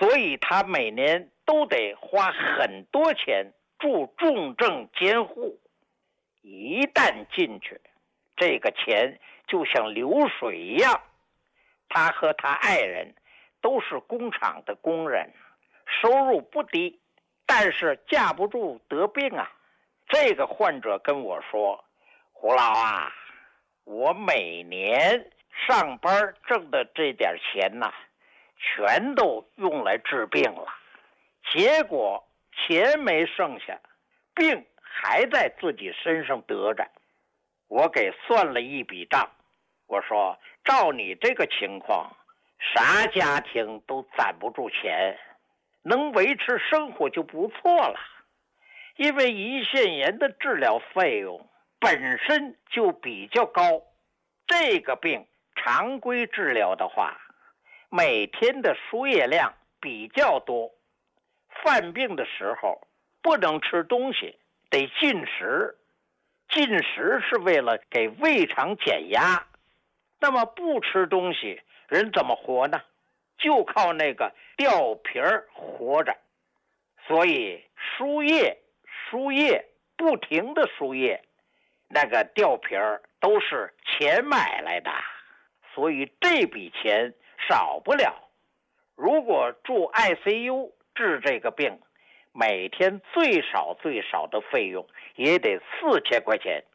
所以他每年都得花很多钱住重症监护。一旦进去，这个钱就像流水一样。他和他爱人都是工厂的工人，收入不低，但是架不住得病啊。这个患者跟我说，胡老啊，我每年上班挣的这点钱呐，全都用来治病了，结果钱没剩下，病还在自己身上得着。我给算了一笔账，我说照你这个情况，啥家庭都攒不住钱，能维持生活就不错了。因为胰腺炎的治疗费用本身就比较高，这个病常规治疗的话，每天的输液量比较多，犯病的时候不能吃东西，得禁食。禁食是为了给胃肠减压，那么不吃东西，人怎么活呢？就靠那个吊瓶活着。所以输液，不停的输液，那个吊瓶都是钱买来的，所以这笔钱少不了。如果住 ICU 治这个病，每天最少的费用也得4000块钱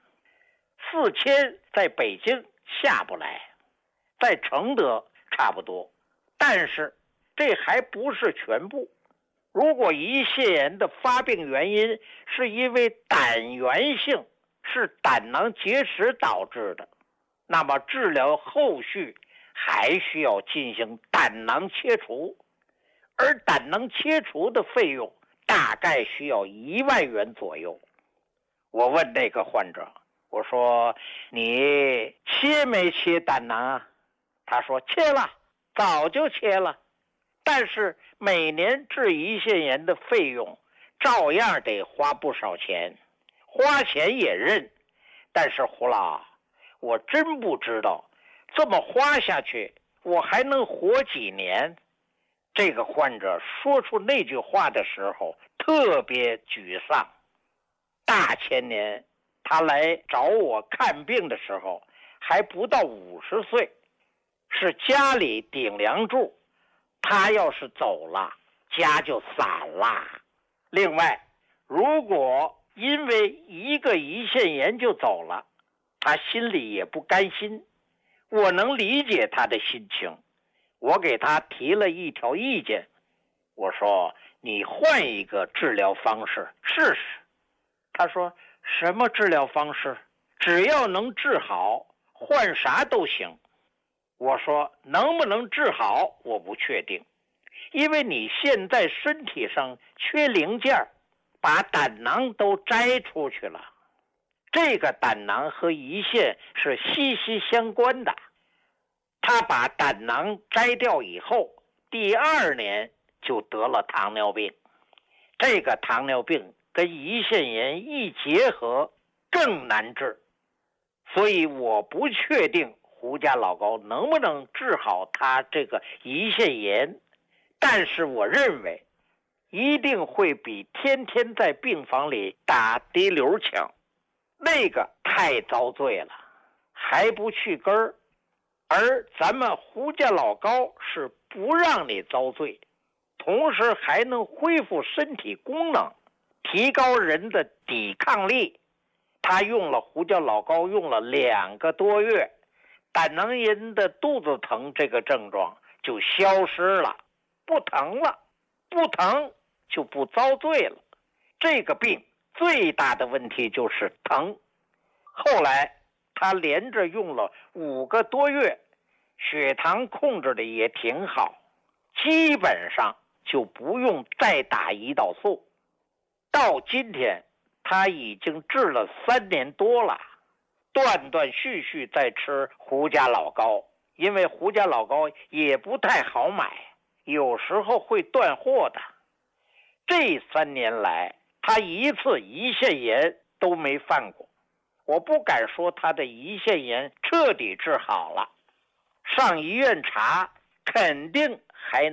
，4000在北京下不来，在承德差不多，但是这还不是全部。如果胰腺炎的发病原因是因为胆源性，是胆囊结石导致的，那么治疗后续还需要进行胆囊切除，而胆囊切除的费用大概需要1万元左右。我问那个患者，我说你切没切胆囊啊？他说切了，早就切了，但是每年治胰腺炎的费用照样得花不少钱，花钱也认。但是胡老，我真不知道这么花下去我还能活几年。这个患者说出那句话的时候特别沮丧。大前年他来找我看病的时候还不到50岁，是家里顶梁柱，他要是走了，家就散了。另外，如果因为一个胰腺炎就走了，他心里也不甘心，我能理解他的心情。我给他提了一条意见，我说你换一个治疗方式试试。他说什么治疗方式？只要能治好，换啥都行。我说能不能治好我不确定，因为你现在身体上缺零件，把胆囊都摘出去了。这个胆囊和胰腺是息息相关的，他把胆囊摘掉以后，第2年就得了糖尿病。这个糖尿病跟胰腺炎一结合更难治，所以我不确定胡家老高能不能治好他这个胰腺炎，但是我认为一定会比天天在病房里打滴流强。那个太遭罪了，还不去根儿。而咱们胡家老高是不让你遭罪，同时还能恢复身体功能，提高人的抵抗力。他胡家老高用了2个多月，胆囊炎的肚子疼这个症状就消失了，不疼了，不疼就不遭罪了。这个病最大的问题就是疼。后来他连着用了5个多月，血糖控制的也挺好，基本上就不用再打胰岛素。到今天他已经治了3年多了，断断续续在吃胡家老高，因为胡家老高也不太好买，有时候会断货的。这3年来他一次胰腺炎都没犯过，我不敢说他的胰腺炎彻底治好了，上医院查肯定还能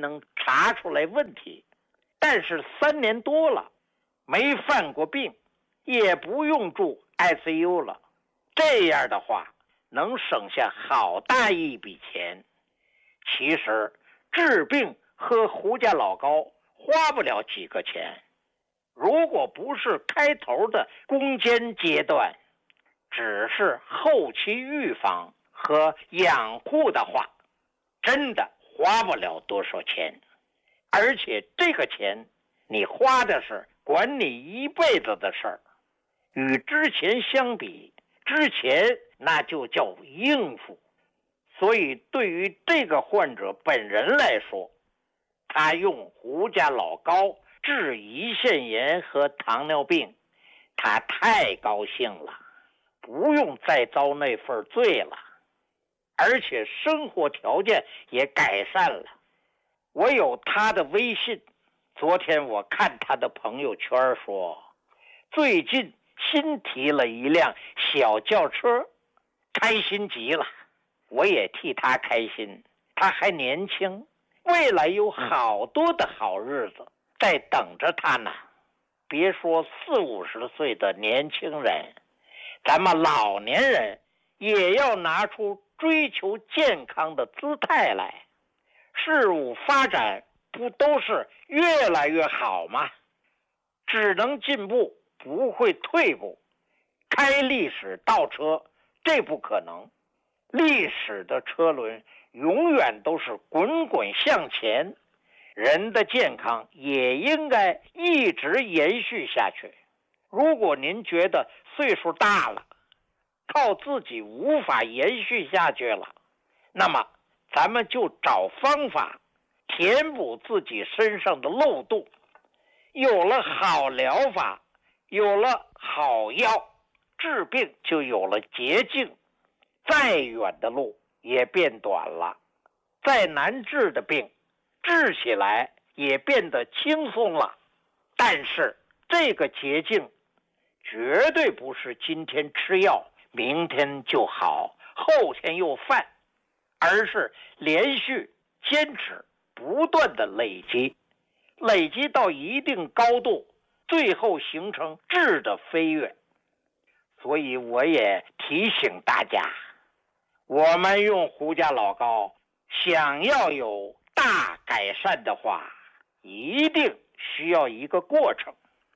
查出来问题，但是3年多了，没犯过病，也不用住 ICU 了。这样的话，能省下好大一笔钱。其实治病喝胡家老膏花不了几个钱，如果不是开头的攻坚阶段，只是后期预防和养护的话，真的花不了多少钱。而且这个钱你花的是管你一辈子的事儿，与之前相比，之前那就叫应付。所以对于这个患者本人来说，他用胡家老膏治胰腺炎和糖尿病，他太高兴了，不用再遭那份罪了，而且生活条件也改善了。我有他的微信，昨天我看他的朋友圈说，最近新提了一辆小轿车，开心极了。我也替他开心，他还年轻，未来有好多的好日子在等着他呢。别说40-50岁的年轻人，咱们老年人也要拿出追求健康的姿态来。事物发展不都是越来越好吗？只能进步，不会退步。开历史倒车，这不可能。历史的车轮永远都是滚滚向前，人的健康也应该一直延续下去。如果您觉得岁数大了，靠自己无法延续下去了，那么咱们就找方法填补自己身上的漏洞。有了好疗法，有了好药，治病就有了捷径，再远的路也变短了，再难治的病治起来也变得轻松了。但是这个捷径绝对不是今天吃药明天就好，后天又犯，而是连续坚持不断的累积到一定高度，最后形成质的飞跃。所以我也提醒大家，我们用胡家老膏想要有大改善的话，一定需要一个过程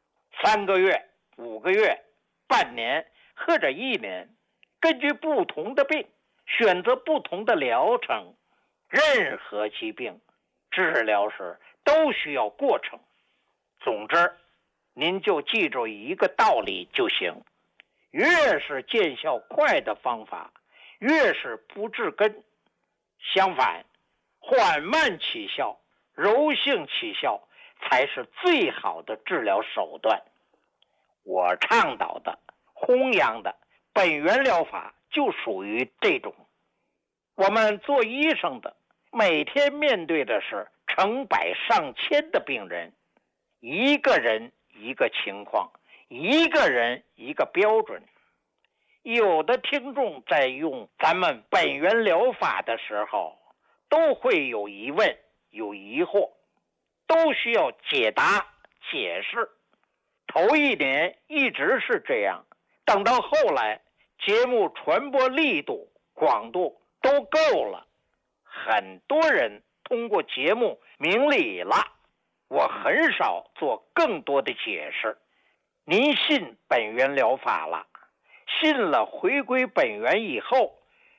，3个月、5个月、半年或者1年，根据不同的病选择不同的疗程。任何疾病治疗时都需要过程。总之，您就记住一个道理就行，越是见效快的方法，越是不治根。相反，缓慢起效、柔性起效才是最好的治疗手段。我倡导的、弘扬的本源疗法就属于这种。我们做医生的每天面对的是成百上千的病人，一个人一个情况，一个人一个标准。有的听众在用咱们本源疗法的时候，都会有疑问、有疑惑，都需要解答、解释。头1年一直是这样，等到后来节目传播力度、广度都够了，很多人通过节目明理了，我很少做更多的解释。您信本源疗法了，信了回归本源以后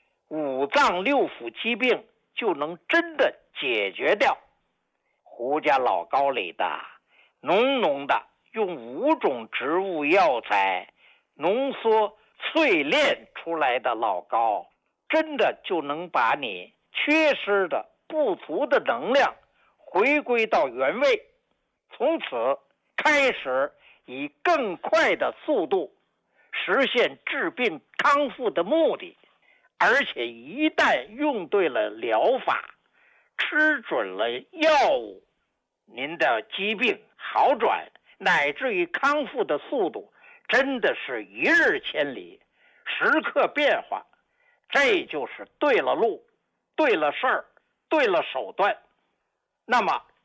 ，5脏6腑疾病就能真的解决掉。胡家老膏里的浓浓的用5种植物药材浓缩淬炼出来的老膏，真的就能把你缺失的不足的能量回归到原位，从此开始以更快的速度实现治病康复的目的。而且一旦用对了疗法，吃准了药物，您的疾病好转乃至于康复的速度真的是一日千里，时刻变化。这就是对了路，对了事儿，对了手段。那么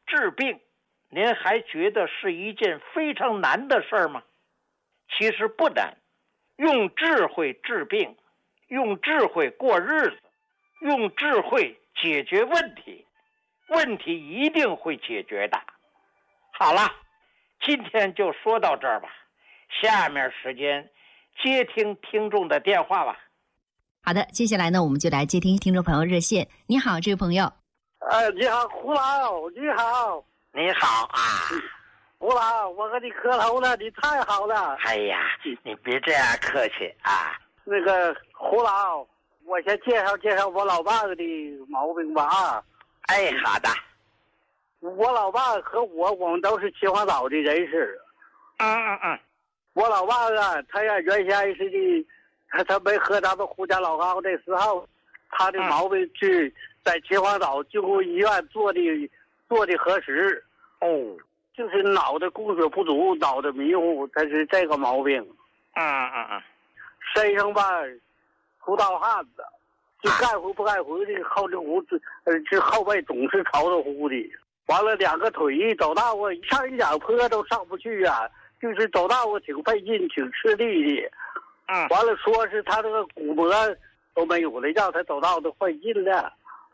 治病，您还觉得是一件非常难的事儿吗？其实不难，用智慧治病，用智慧过日子，用智慧解决问题，问题一定会解决的。好了，今天就说到这儿吧，下面时间接听听众的电话吧。 好的，接下来呢，我们就来接听听众朋友热线。你好，这位朋友。 你好，胡老，你好。 你好啊， 胡老，我和你磕头了，你太好了。 哎呀，你别这样客气啊。 那个胡老，我先介绍我老伴的毛病吧啊。 哎，好的。 我老伴和我们都是秦皇岛的人士。我老伴啊，他呀原先是的，他没喝咱们胡家老高的时候，他的毛病是在秦皇岛救护医院做的核实。就是脑袋供血不足，脑袋迷糊，他是这个毛病。身上吧出大汗子，就该回不该回的，后这胡子这后背总是潮着乎的。完了两个腿走道啊，上一脚坡都上不去啊，就是走道啊挺费劲，挺吃力的。完了说是他这个骨骼都没有了，让他走道都费劲了。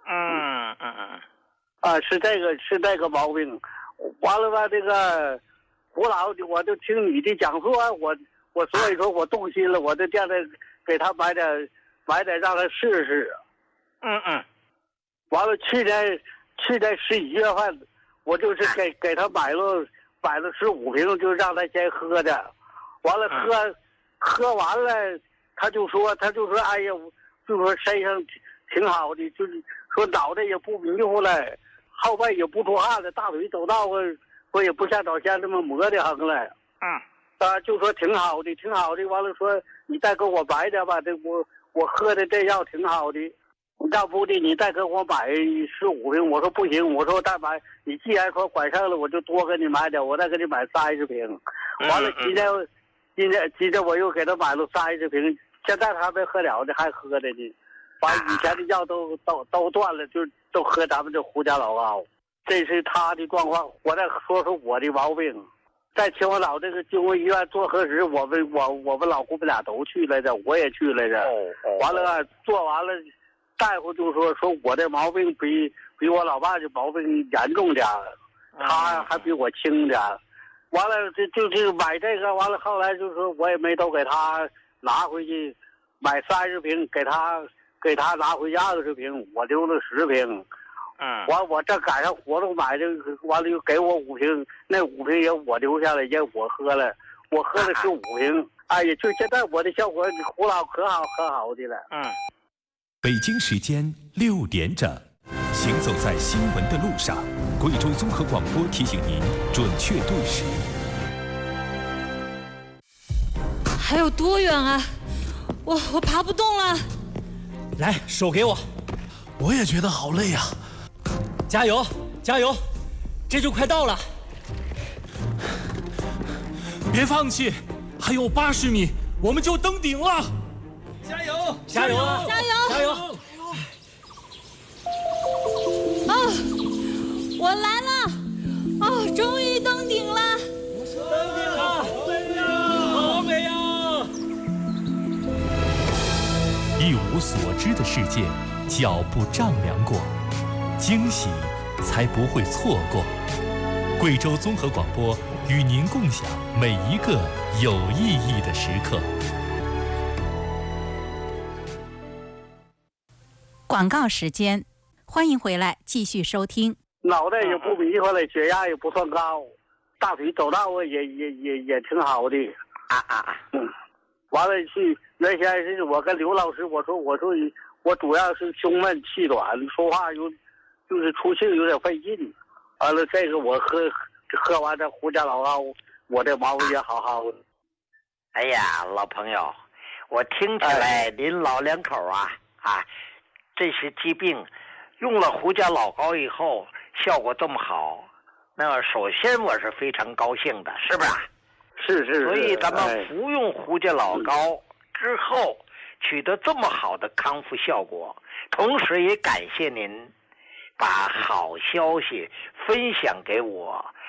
是这个毛病。完了吧，这个胡老，我就听你的讲述，我所以说我动心了，我就叫他给他买点让他试试。完了去年11月份，我就是给他买了15瓶，就让他先喝着。完了喝完了，他就说哎呀，就说身上挺好的，就是说脑袋也不迷糊了。后背也不出汗了，大腿走道我也不像早先这么磨的很了。就说挺好的，挺好的。完了说你再给我买点吧，这我喝的这药挺好的，要不的你再给我买15瓶。我说不行，我说再买，你既然说管上了，我就多给你买点，我再给你买30瓶。完了今天我又给他买了30瓶，现在他还没喝了呢，还喝着呢。把以前的药都断了，就都喝咱们这胡家老高。这是他的状况。我再说说我的毛病，在秦皇岛这个救护医院做核实，我们老姑们俩都去来着，我也去来着。完了做完了，大夫就说我这毛病比我老爸这毛病严重点，他还比我轻点。完了就买这个，完了后来就说我也没都给他拿回去，买30瓶给他拿回去20瓶，我留了10瓶。完我这赶上活动买的，完了又给我5瓶，那5瓶也我留下来，也我喝了15瓶。哎呀，就现在我的效果胡老可好的了。 北京时间6点整，行走在新闻的路上，贵州综合广播提醒您准确对时。 还有多远啊？我爬不动了。 来，手给我。 我也觉得好累啊。 加油，加油，这就快到了。 别放弃，还有80米，我们就登顶了。 加油，加油， 加油， 加油！ 我来了！终于登顶了！ 登顶了！好美呀！ 一无所知的世界，脚步丈量过，惊喜才不会错过。贵州综合广播与您共享每一个有意义的时刻。 广告时间，欢迎回来继续收听。 脑袋也不迷糊了，血压也不算高，大腿走道也挺好的。完了原先是我跟刘老师我说我主要是胸闷气短，说话就是出气有点费劲。完了这个我喝完这胡家老高，我这毛病也好的。 哎呀，老朋友，我听起来您老两口这些疾病用了胡家老高以后效果这么好，那首先我是非常高兴的，是不是？ 是。 所以咱们服用胡家老高之后取得这么好的康复效果，同时也感谢您把好消息分享给我，